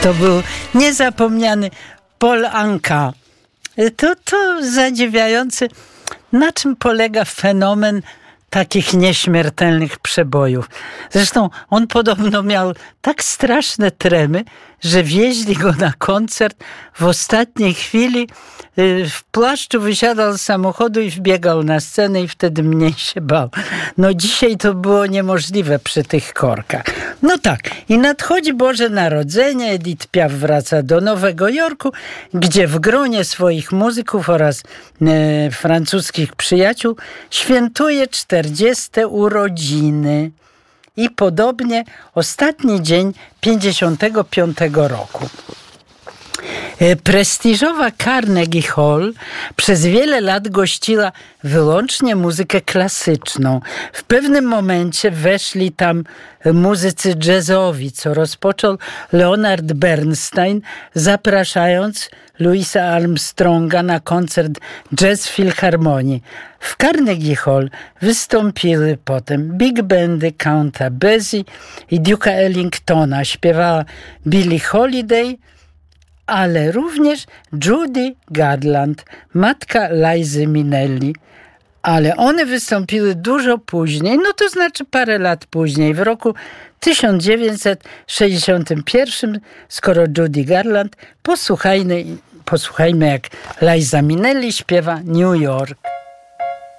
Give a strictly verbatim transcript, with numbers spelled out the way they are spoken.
To był niezapomniany Paul Anka. To, to zadziwiające, na czym polega fenomen takich nieśmiertelnych przebojów. Zresztą on podobno miał tak straszne tremy, że wieźli go na koncert w ostatniej chwili. W płaszczu wysiadał z samochodu i wbiegał na scenę i wtedy mniej się bał. No dzisiaj to było niemożliwe przy tych korkach. No tak, i nadchodzi Boże Narodzenie. Edith Piaf wraca do Nowego Jorku, gdzie w gronie swoich muzyków oraz e, francuskich przyjaciół świętuje czterdzieste urodziny. I podobnie ostatni dzień pięćdziesiątego piątego roku. Prestiżowa Carnegie Hall przez wiele lat gościła wyłącznie muzykę klasyczną. W pewnym momencie weszli tam muzycy jazzowi, co rozpoczął Leonard Bernstein, zapraszając Louisa Armstronga na koncert Jazz Philharmonii. W Carnegie Hall wystąpiły potem big bandy Counta Basie i Duke'a Ellingtona. Śpiewała Billie Holiday, ale również Judy Garland, matka Lizy Minnelli. Ale one wystąpiły dużo później, no to znaczy parę lat później, w roku tysiąc dziewięćset sześćdziesiątym pierwszym, skoro Judy Garland, posłuchajmy, posłuchajmy jak Liza Minnelli śpiewa New York.